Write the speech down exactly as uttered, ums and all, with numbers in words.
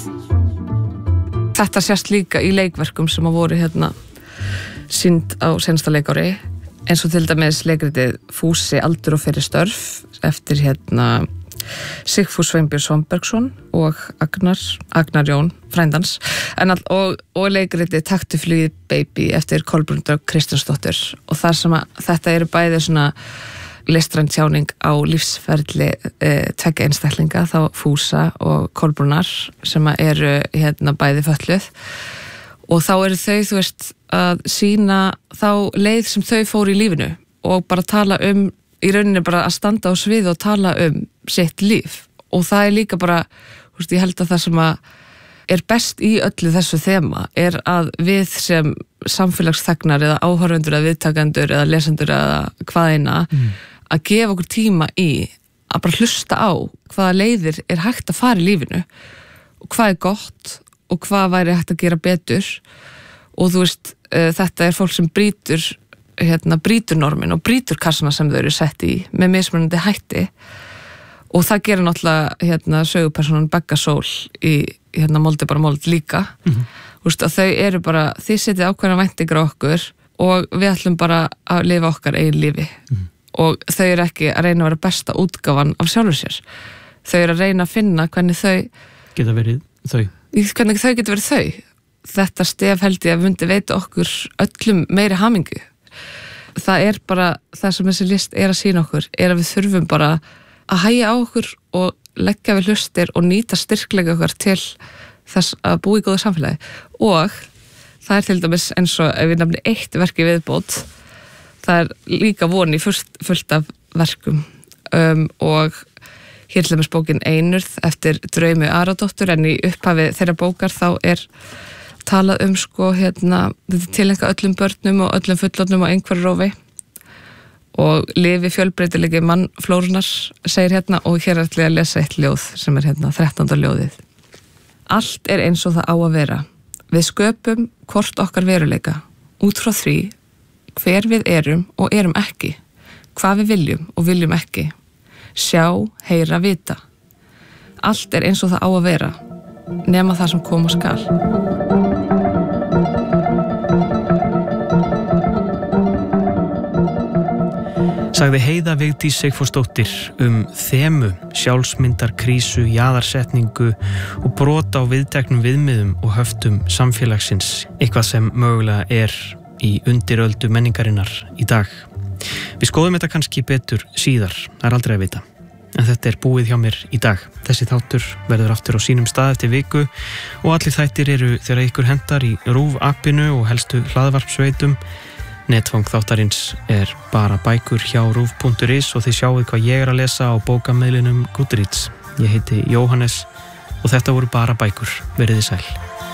Þetta sést líka í leikverkum sem að voru hérna sýnd á seinasta leikári, eins og til dæmis leikritið Fúsi, aldur og fyrir störf eftir hérna Sigfús Sveinbjörn Svanbergsson og Agnar, Agnar Jón frændans, en all, og, og leikritið Taktu flugið baby eftir Kolbrún Dögg Kristjánsdóttir, og þar sem að þetta eru bæði svona listræn tjáning á lífsferli e, tveggja einstaklinga, þá Fúsa og Kolbrúnar sem að eru hérna bæði fötluð, og þá eru þau, þú veist, að sína þá leið sem þau fóru í lífinu og bara tala um, í rauninni bara að standa á svið og tala um sitt líf, og það er líka bara, þú veist, ég held að það sem að er best í öllu þessu þema er að við sem samfélagsþegnar eða áhorfendur eða viðtakendur eða lesendur eða hvaðeina mm. að gefa okkur tíma í að bara hlusta á hvaða leiðir er hægt að fara í lífinu og hvað er gott og hvað væri hægt að gera betur, og þú veist, uh, þetta er fólk sem brýtur hérna, brýtur normin og brýtur kassana sem þau eru sett í með mismunandi hætti, og það gerir náttúrulega hérna, sögupersonan Begga Sól í hérna, Moldi bara mold líka mm-hmm. þú veist, að þau eru bara, þið setið ákveðna væntingar á okkur og við ætlum bara að lifa okkar eigin lífi mm-hmm. og þau eru ekki að reyna að vera besta útgáfan af sjálfur sér, þau eru að reyna að finna hvernig þau geta verið þau hvernig þau geta verið þau. Þetta stef held ég að vundi veita okkur öllum meiri hamingu. Það er bara, það sem þessi list er að sína okkur, er að við þurfum bara að hægja á okkur og leggja við hlustir og nýta styrkleika okkur til þess að búa í góðu samfélagi. Og það er til dæmis eins og ef við nefnum eitt verk í viðbót, það er líka von í fullt, fullt af verkum um, og hér til dæmis bókin Einurð eftir Draumi Aradóttur, en í upphafi þeirra bókar þá er talað um sko hérna, þetta tilenka öllum börnum og öllum fullorðnum á einhverju rófi og lifi fjölbreytilegi mannflórunar segir hérna, og hér er til að lesa eitt ljóð sem er hérna þrettánda ljóðið. Allt er eins og það á að vera. Við sköpum hvort okkar veruleika út frá því hver við erum og erum ekki, hvað við viljum og viljum ekki, sjá, heyra, vita. Allt er eins og það á að vera, nema það sem koma skal. Sagði Heiða Vigdís Sigfúsdóttir um þemu, sjálfsmyndar krísu, jaðarsetningu og brot á viðteknum viðmiðum og höftum samfélagsins, eitthvað sem mögulega er í undiröldu menningarinnar í dag. Við skoðum þetta kannski betur síðar, það er aldrei að vita. En þetta er búið hjá mér í dag. Þessi þáttur verður aftur á sínum stað eftir viku og allir þættir eru þegar ykkur hentar í RÚV appinu og helstu hlaðvarpsveitum. Netfang þáttarins er bara bækur hjá ruv punktur is og þið sjáuð hvað ég er að lesa á bókamiðlinum Goodreads. Ég heiti Jóhannes og þetta voru bara bækur. Verið þið sæl.